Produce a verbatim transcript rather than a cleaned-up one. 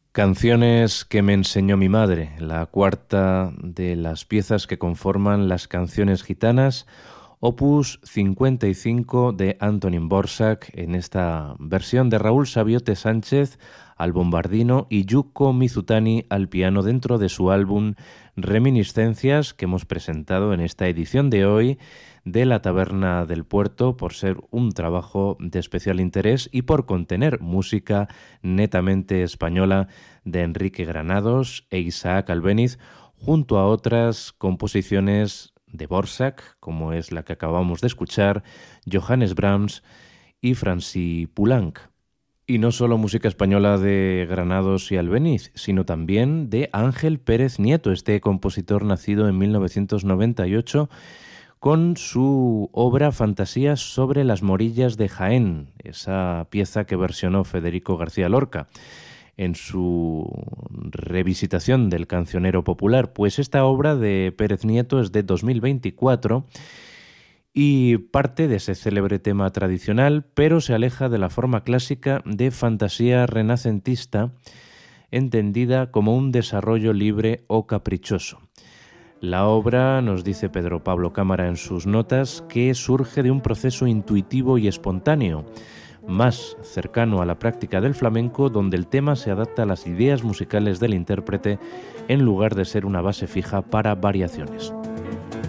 Canciones que me enseñó mi madre, la cuarta de las piezas que conforman las canciones gitanas, opus cincuenta y cinco de Antonín Dvořák, en esta versión de Raúl Sabiote Sánchez al bombardino y Yuko Mizutani al piano dentro de su álbum Reminiscencias, que hemos presentado en esta edición de hoy de La Taberna del Puerto, por ser un trabajo de especial interés y por contener música netamente española de Enrique Granados e Isaac Albéniz, junto a otras composiciones de Dvořák, como es la que acabamos de escuchar, Johannes Brahms y Francis Poulenc. Y no solo música española de Granados y Albéniz, sino también de Ángel Pérez Nieto, este compositor nacido en mil novecientos noventa y ocho, con su obra Fantasías sobre las Morillas de Jaén, esa pieza que versionó Federico García Lorca en su revisitación del cancionero popular. Pues esta obra de Pérez Nieto es de dos mil veinticuatro y parte de ese célebre tema tradicional, pero se aleja de la forma clásica de fantasía renacentista, entendida como un desarrollo libre o caprichoso. La obra, nos dice Pedro Pablo Cámara en sus notas, que surge de un proceso intuitivo y espontáneo, más cercano a la práctica del flamenco, donde el tema se adapta a las ideas musicales del intérprete en lugar de ser una base fija para variaciones.